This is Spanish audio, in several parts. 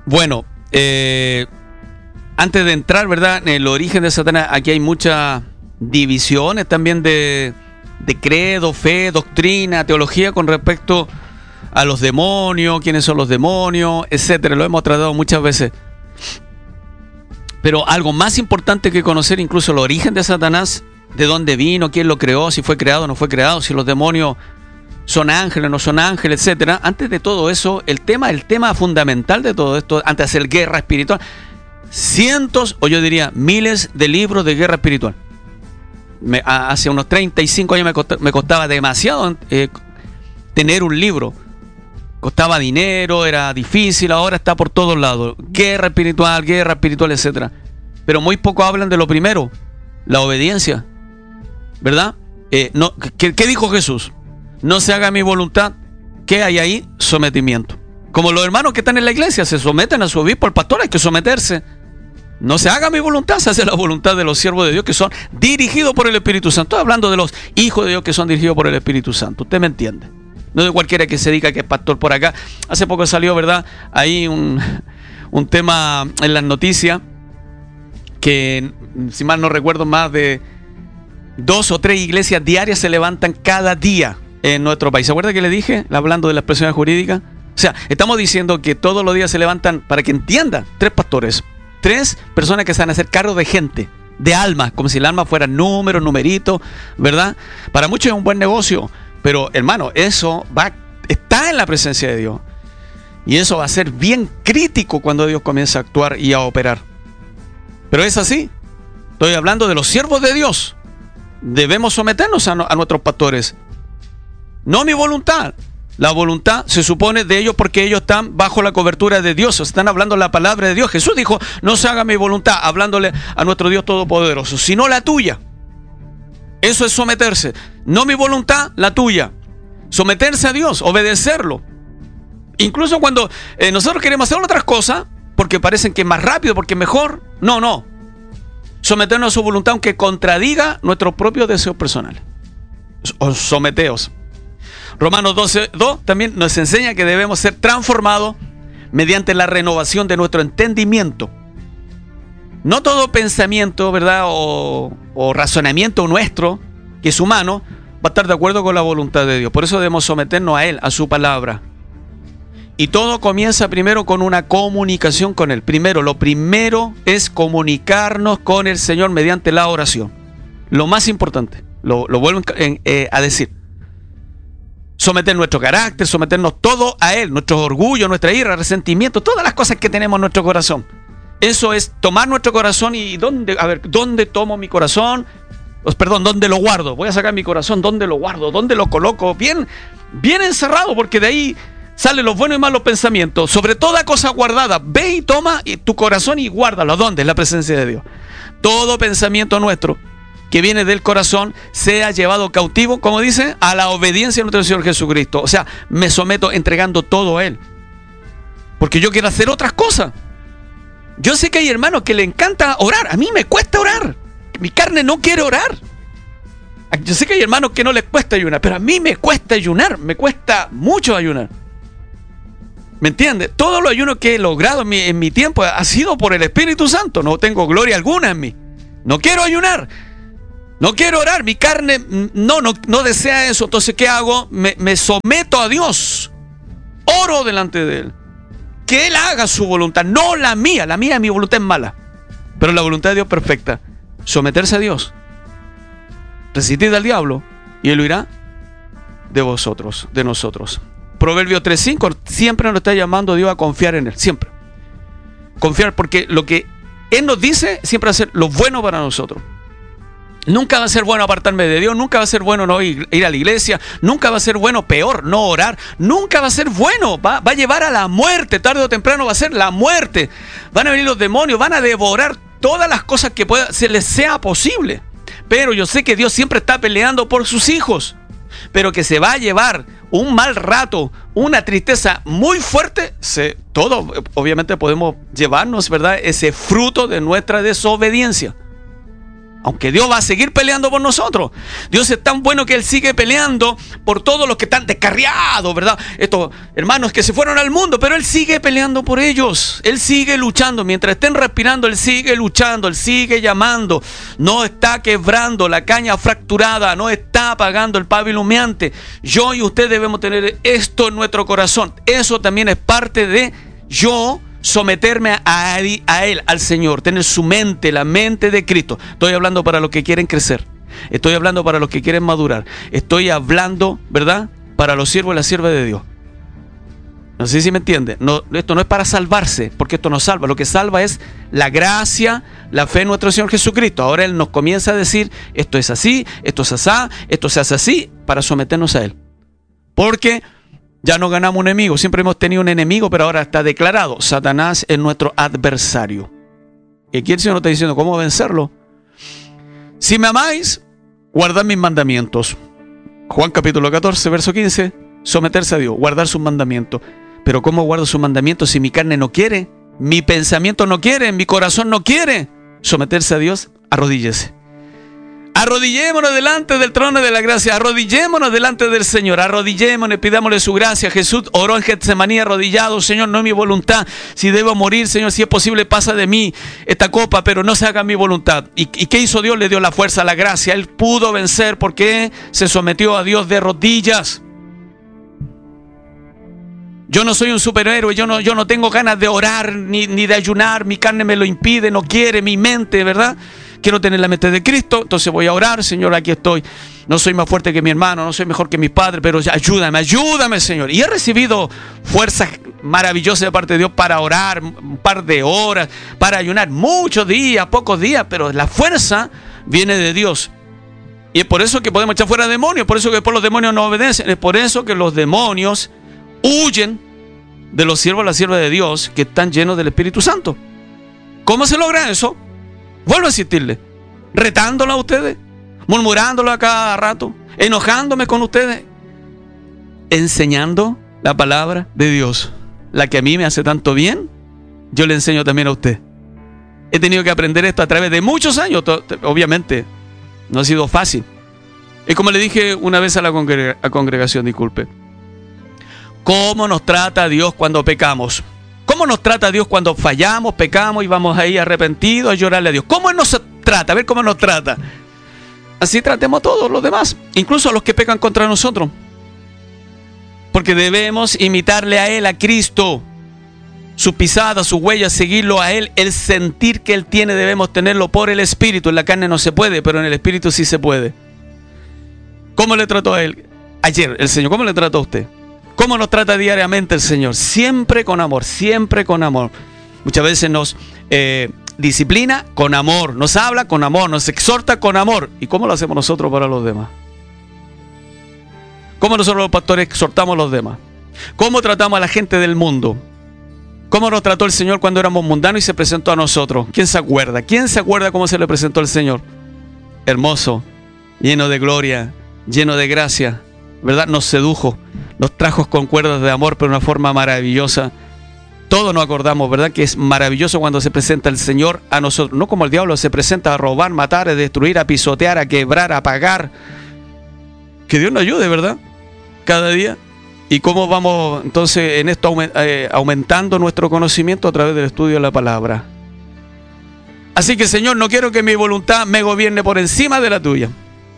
Bueno, antes de entrar, ¿verdad?, en el origen de Satanás, aquí hay muchas divisiones también de credo, fe, doctrina, teología con respecto a los demonios, quiénes son los demonios, etcétera. Lo hemos tratado muchas veces. Pero algo más importante que conocer incluso el origen de Satanás, de dónde vino, quién lo creó, si fue creado o no fue creado, si los demonios son ángeles, no son ángeles, etcétera. Antes de todo eso, el tema fundamental de todo esto, antes de hacer guerra espiritual, cientos o yo diría miles de libros de guerra espiritual. Hace unos 35 años me costaba demasiado tener un libro. Costaba dinero, era difícil, ahora está por todos lados. Guerra espiritual, etcétera. Pero muy poco hablan de lo primero, la obediencia. ¿Verdad? ¿Qué dijo Jesús? No se haga mi voluntad. ¿Qué hay ahí? Sometimiento. Como los hermanos que están en la iglesia se someten a su obispo, al pastor, hay que someterse. No se haga mi voluntad, se hace la voluntad de los siervos de Dios que son dirigidos por el Espíritu Santo. Estoy hablando de los hijos de Dios que son dirigidos por el Espíritu Santo. ¿Usted me entiende? No de cualquiera que se diga que es pastor por acá. Hace poco salió, ¿verdad?, ahí un tema en las noticias que, si mal no recuerdo, más de 2 o 3 iglesias diarias se levantan cada día en nuestro país. ¿Se acuerda que le dije, hablando de la expresión jurídica? O sea, estamos diciendo que todos los días se levantan, para que entiendan, 3 pastores, 3 personas que se van a hacer cargo de gente, de almas, como si el alma fuera número, numerito, ¿verdad? Para muchos es un buen negocio. Pero, hermano, eso está en la presencia de Dios. Y eso va a ser bien crítico cuando Dios comience a actuar y a operar. Pero es así. Estoy hablando de los siervos de Dios. Debemos someternos a nuestros pastores. No mi voluntad. La voluntad se supone de ellos porque ellos están bajo la cobertura de Dios. Están hablando la palabra de Dios. Jesús dijo, no se haga mi voluntad, hablándole a nuestro Dios Todopoderoso, sino la tuya. Eso es someterse. No mi voluntad, la tuya. Someterse a Dios, obedecerlo. Incluso cuando nosotros queremos hacer otras cosas, porque parecen que es más rápido, porque es mejor. No. Someternos a su voluntad, aunque contradiga nuestros propios deseos personales. Someteos. Romanos 12:2 también nos enseña que debemos ser transformados mediante la renovación de nuestro entendimiento. No todo pensamiento, ¿verdad?, o razonamiento nuestro, que es humano, va a estar de acuerdo con la voluntad de Dios. Por eso debemos someternos a Él, a su palabra. Y todo comienza primero con una comunicación con Él. Lo primero es comunicarnos con el Señor mediante la oración. Lo más importante, lo vuelvo a decir. Someter nuestro carácter, someternos todo a Él, nuestro orgullo, nuestra ira, resentimiento, todas las cosas que tenemos en nuestro corazón. Eso es tomar nuestro corazón y ¿dónde tomo mi corazón? ¿Dónde lo guardo? Voy a sacar mi corazón, ¿dónde lo guardo? ¿Dónde lo coloco? Bien encerrado, porque de ahí salen los buenos y malos pensamientos. Sobre toda cosa guardada, ve y toma tu corazón y guárdalo. ¿Dónde? En la presencia de Dios. Todo pensamiento nuestro que viene del corazón sea llevado cautivo, como dice, a la obediencia de nuestro Señor Jesucristo. O sea, me someto entregando todo a Él. Porque yo quiero hacer otras cosas. Yo sé que hay hermanos que le encanta orar. A mí me cuesta orar. Mi carne no quiere orar. Yo sé que hay hermanos que no les cuesta ayunar, pero a mí me cuesta ayunar. Me cuesta mucho ayunar. ¿Me entiende? Todo lo ayuno que he logrado en mi tiempo ha sido por el Espíritu Santo. No tengo gloria alguna en mí. No quiero ayunar. No quiero orar. Mi carne no desea eso. Entonces, ¿qué hago? Me someto a Dios. Oro delante de Él. Que Él haga su voluntad, no la mía. Mi voluntad es mala. Pero la voluntad de Dios es perfecta. Someterse a Dios. Resistid al diablo y Él huirá de vosotros, de nosotros. Proverbios 3:5 siempre nos está llamando Dios a confiar en Él. Siempre. Confiar, porque lo que Él nos dice siempre va a ser lo bueno para nosotros. Nunca va a ser bueno apartarme de Dios, nunca va a ser bueno no ir a la iglesia, nunca va a ser bueno, peor, no orar, nunca va a ser bueno, va a llevar a la muerte, tarde o temprano va a ser la muerte. Van a venir los demonios, van a devorar todas las cosas que se les sea posible. Pero yo sé que Dios siempre está peleando por sus hijos, pero que se va a llevar un mal rato, una tristeza muy fuerte. Todos obviamente podemos llevarnos, ¿verdad?, ese fruto de nuestra desobediencia. Aunque Dios va a seguir peleando por nosotros. Dios es tan bueno que Él sigue peleando por todos los que están descarriados, ¿verdad? Estos hermanos que se fueron al mundo, pero Él sigue peleando por ellos. Él sigue luchando. Mientras estén respirando, Él sigue luchando, Él sigue llamando. No está quebrando la caña fracturada, no está apagando el pabilo humeante. Yo y usted debemos tener esto en nuestro corazón. Eso también es parte de yo someterme a Él, al Señor, tener su mente, la mente de Cristo. Estoy hablando para los que quieren crecer, estoy hablando para los que quieren madurar, estoy hablando, ¿verdad?, para los siervos y las siervas de Dios. No sé si me entiende. No, esto no es para salvarse, porque esto no salva. Lo que salva es la gracia, la fe en nuestro Señor Jesucristo. Ahora Él nos comienza a decir, esto es así, esto es así, esto se hace así, para someternos a Él. Porque ya no ganamos un enemigo, siempre hemos tenido un enemigo, pero ahora está declarado, Satanás es nuestro adversario. Y aquí el Señor nos está diciendo, ¿cómo vencerlo? Si me amáis, guardad mis mandamientos. Juan capítulo 14, verso 15, someterse a Dios, guardar sus mandamientos. Pero ¿cómo guardo sus mandamientos si mi carne no quiere? Mi pensamiento no quiere, mi corazón no quiere. Someterse a Dios, arrodíllese. Arrodillémonos delante del trono de la gracia, arrodillémonos delante del Señor, arrodillémonos, pidámosle su gracia. Jesús oró en Getsemaní arrodillado, Señor, no es mi voluntad, si debo morir, Señor, si es posible, pasa de mí esta copa, pero no se haga mi voluntad. ¿Y qué hizo Dios? Le dio la fuerza, la gracia, Él pudo vencer porque se sometió a Dios de rodillas. Yo no soy un superhéroe, yo no tengo ganas de orar ni de ayunar, mi carne me lo impide, no quiere, mi mente, ¿verdad? Quiero tener la mente de Cristo, entonces voy a orar, Señor, aquí estoy. No soy más fuerte que mi hermano, no soy mejor que mis padres, pero ayúdame, Señor. Y he recibido fuerzas maravillosas de parte de Dios para orar un par de horas, para ayunar muchos días, pocos días, pero la fuerza viene de Dios. Y es por eso que podemos echar fuera demonios, por eso que después los demonios no obedecen, es por eso que los demonios huyen de los siervos y las siervas de Dios que están llenos del Espíritu Santo. ¿Cómo se logra eso? Vuelvo a insistirle, retándolo a ustedes, murmurándolo a cada rato, enojándome con ustedes, enseñando la palabra de Dios, la que a mí me hace tanto bien, yo le enseño también a usted. He tenido que aprender esto a través de muchos años, obviamente, no ha sido fácil. Es como le dije una vez a la congregación, disculpe, ¿cómo nos trata Dios cuando pecamos? ¿Cómo nos trata Dios cuando fallamos, pecamos y vamos ahí arrepentidos a llorarle a Dios? ¿Cómo Él nos trata? A ver cómo nos trata. Así tratemos a todos los demás, incluso a los que pecan contra nosotros. Porque debemos imitarle a Él, a Cristo. Sus pisadas, sus huellas, seguirlo a Él. El sentir que Él tiene debemos tenerlo por el Espíritu. En la carne no se puede, pero en el Espíritu sí se puede. ¿Cómo le trató a Él ayer el Señor? ¿Cómo le trató a usted? ¿Cómo nos trata diariamente el Señor? Siempre con amor, siempre con amor. Muchas veces nos disciplina con amor, nos habla con amor, nos exhorta con amor. ¿Y cómo lo hacemos nosotros para los demás? ¿Cómo nosotros los pastores exhortamos a los demás? ¿Cómo tratamos a la gente del mundo? ¿Cómo nos trató el Señor cuando éramos mundanos y se presentó a nosotros? ¿Quién se acuerda? ¿Quién se acuerda cómo se le presentó al Señor? Hermoso, lleno de gloria, lleno de gracia, ¿verdad? Nos sedujo, nos trajo con cuerdas de amor, pero de una forma maravillosa. Todos nos acordamos, ¿verdad?, que es maravilloso cuando se presenta el Señor a nosotros. No como el diablo se presenta a robar, matar, a destruir, a pisotear, a quebrar, a apagar. Que Dios nos ayude, ¿verdad?, cada día. ¿Y cómo vamos entonces en esto aumentando nuestro conocimiento a través del estudio de la palabra? Así que, Señor, no quiero que mi voluntad me gobierne por encima de la tuya.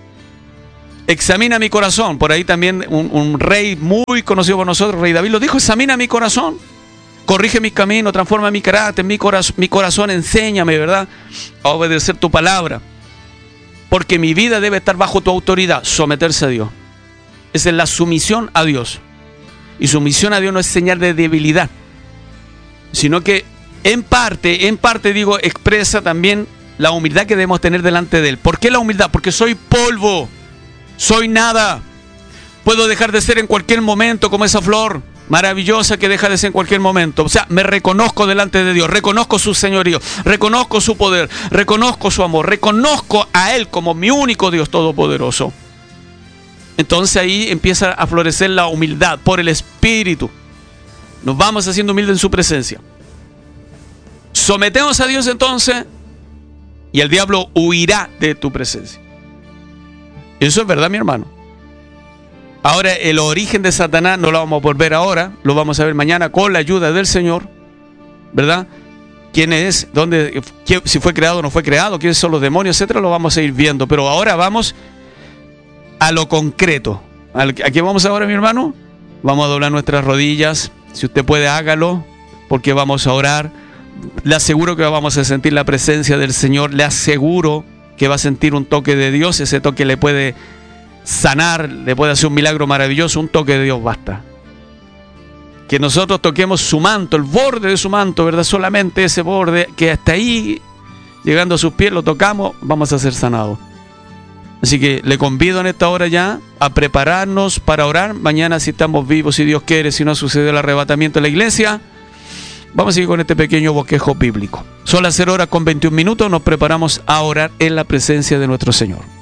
Examina mi corazón. Por ahí también un rey muy conocido por nosotros, rey David, lo dijo: examina mi corazón, corrige mis caminos, transforma mi carácter, mi corazón, enséñame, ¿verdad?, a obedecer tu palabra. Porque mi vida debe estar bajo tu autoridad, someterse a Dios. Esa es la sumisión a Dios. Y sumisión a Dios no es señal de debilidad, sino que en parte digo, expresa también la humildad que debemos tener delante de Él. ¿Por qué la humildad? Porque soy polvo. Soy nada. Puedo dejar de ser en cualquier momento, como esa flor maravillosa que deja de ser en cualquier momento. O sea, me reconozco delante de Dios, reconozco su señorío, reconozco su poder, reconozco su amor, reconozco a Él como mi único Dios todopoderoso. Entonces ahí empieza a florecer la humildad por el Espíritu. Nos vamos haciendo humildes en su presencia. Sometemos a Dios entonces y el diablo huirá de tu presencia. Eso es verdad, mi hermano. Ahora, el origen de Satanás no lo vamos a volver ahora, lo vamos a ver mañana con la ayuda del Señor, ¿verdad? ¿Quién es? ¿Dónde? Si fue creado o no fue creado, quiénes son los demonios, etcétera, lo vamos a ir viendo. Pero ahora vamos a lo concreto. ¿A qué vamos ahora, mi hermano? Vamos a doblar nuestras rodillas. Si usted puede, hágalo, porque vamos a orar. Le aseguro que vamos a sentir la presencia del Señor. Le aseguro que va a sentir un toque de Dios. Ese toque le puede sanar, le puede hacer un milagro maravilloso. Un toque de Dios basta. Que nosotros toquemos su manto, el borde de su manto, ¿verdad? Solamente ese borde, que hasta ahí, llegando a sus pies, lo tocamos, vamos a ser sanados. Así que le convido en esta hora ya a prepararnos para orar. Mañana, si estamos vivos, si Dios quiere, si no sucede el arrebatamiento de la iglesia, vamos a seguir con este pequeño bosquejo bíblico. Son las 0 horas con 21 minutos, nos preparamos a orar en la presencia de nuestro Señor.